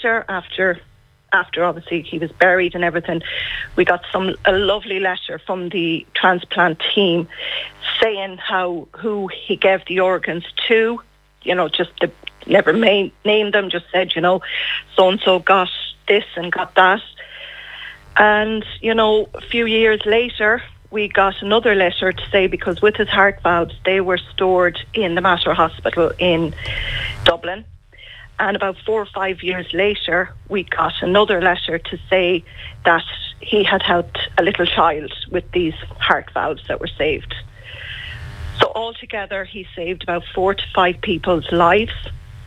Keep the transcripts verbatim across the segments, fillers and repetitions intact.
later, after after obviously he was buried and everything, we got some a lovely letter from the transplant team saying how who he gave the organs to. You know, just to never ma- named them, just said, you know, so and so got this and got that. And you know, a few years later, we got another letter to say, because with his heart valves, they were stored in the Mater Hospital in Dublin. And about four or five years later, we got another letter to say that he had helped a little child with these heart valves that were saved. So altogether, he saved about four to five people's lives.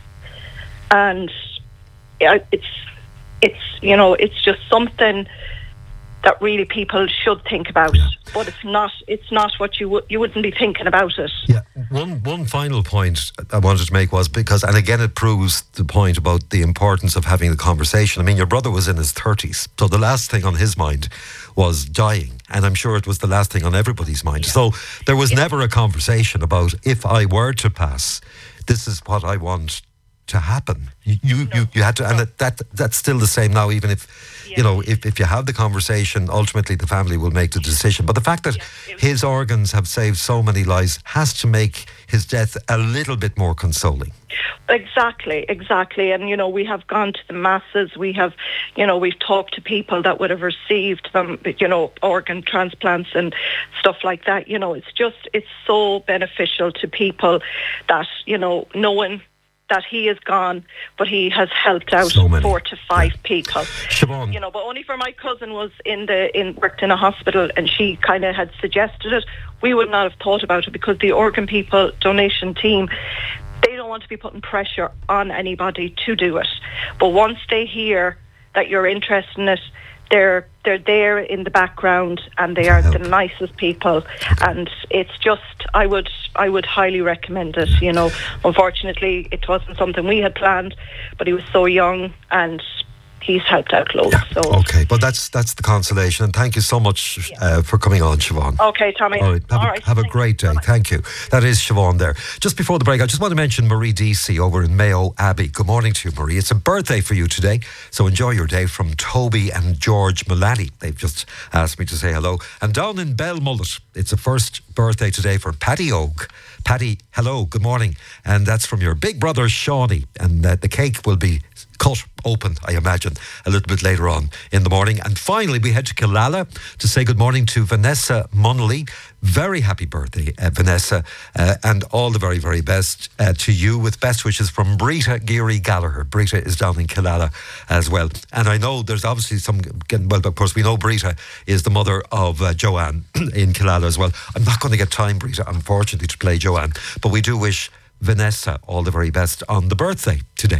And yeah, it's, it's you know, it's just something that really people should think about, yeah. But it's not. It's not what you would. You wouldn't be thinking about it. Yeah. One one final point I wanted to make was because, and again, it proves the point about the importance of having the conversation. I mean, your brother was in his thirties, so the last thing on his mind was dying, and I'm sure it was the last thing on everybody's mind. Yeah. So there was yeah. never a conversation about, if I were to pass, this is what I want to happen. You you, no. you, you had to, and that, that that's still the same now, even if. Yeah. You know, if, if you have the conversation, ultimately the family will make the decision. But the fact that yeah, his organs have saved so many lives has to make his death a little bit more consoling. Exactly, exactly. And, you know, we have gone to the masses. We have, you know, we've talked to people that would have received them, you know, organ transplants and stuff like that. You know, it's just, it's so beneficial to people that, you know, knowing that he is gone, but he has helped out so four to five yeah. people. Siobhan. You know, but only for my cousin was in the in worked in a hospital, and she kind of had suggested it. We would not have thought about it because the organ people donation team, they don't want to be putting pressure on anybody to do it. But once they hear that you're interested in it, they're they're there in the background, and they are the nicest people. And it's just, I would I would highly recommend it. You know, unfortunately, it wasn't something we had planned, but he was so young, and he's helped out loads. Yeah. So okay, but that's that's the consolation, and thank you so much yeah. uh, for coming on, Siobhan. Okay, Tommy. All right, have, All a, right. have a great day. Bye-bye. Thank you. That is Siobhan there. Just before the break, I just want to mention Marie Deasy over in Mayo Abbey. Good morning to you, Marie. It's a birthday for you today, so enjoy your day, from Toby and George Mullaney. They've just asked me to say hello. And down in Belmullet, it's a first birthday today for Paddy Oak. Paddy, hello, good morning. And that's from your big brother, Shawnee. And uh, the cake will be cut open, I imagine, a little bit later on in the morning. And finally, we head to Killala to say good morning to Vanessa Munnelly. Very happy birthday, uh, Vanessa, uh, and all the very, very best uh, to you, with best wishes from Brita Geary Gallagher. Brita is down in Killala as well. And I know there's obviously some, well, of course, we know Brita is the mother of uh, Joanne in Killala as well. I'm not going to get time, Brita, unfortunately, to play Joanne, but we do wish Vanessa all the very best on the birthday today.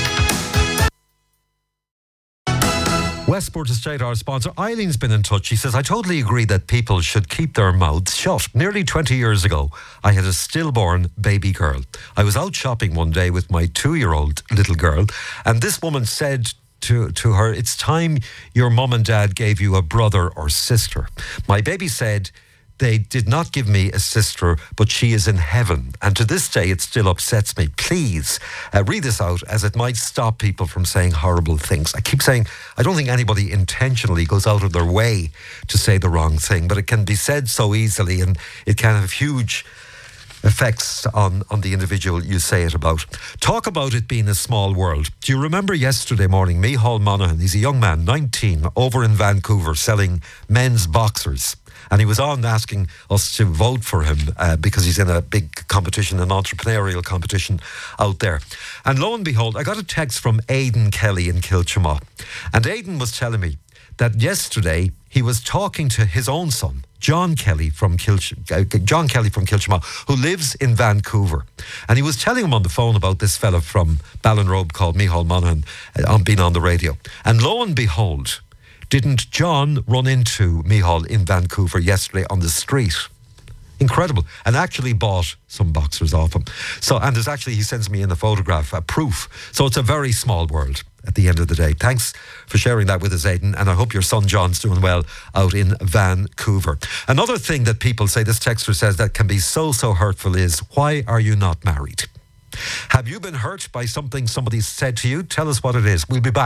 Westport Estate, our sponsor, Eileen's been in touch. She says, I totally agree that people should keep their mouths shut. Nearly twenty years ago, I had a stillborn baby girl. I was out shopping one day with my two-year-old little girl, and this woman said to, to her, it's time your mum and dad gave you a brother or sister. My baby said, they did not give me a sister, but she is in heaven. And to this day, it still upsets me. Please uh, read this out, as it might stop people from saying horrible things. I keep saying, I don't think anybody intentionally goes out of their way to say the wrong thing, but it can be said so easily, and it can have huge effects on, on the individual you say it about. Talk about it being a small world. Do you remember yesterday morning, Micheál Monaghan, he's a young man, nineteen, over in Vancouver, selling men's boxers. And he was on asking us to vote for him uh, because he's in a big competition, an entrepreneurial competition out there. And lo and behold, I got a text from Aidan Kelly in Kilchamaugh. And Aidan was telling me that yesterday he was talking to his own son, John Kelly from Kilch- uh, John Kelly from Kilchamaugh, who lives in Vancouver. And he was telling him on the phone about this fella from Ballinrobe called Micheál Monaghan uh, on being on the radio. And lo and behold, didn't John run into Micheál in Vancouver yesterday on the street? Incredible. And actually bought some boxers off him. So, and there's actually, he sends me in a photograph, a proof. So it's a very small world at the end of the day. Thanks for sharing that with us, Aidan. And I hope your son John's doing well out in Vancouver. Another thing that people say, this texter says, that can be so, so hurtful is, why are you not married? Have you been hurt by something somebody said to you? Tell us what it is. We'll be back.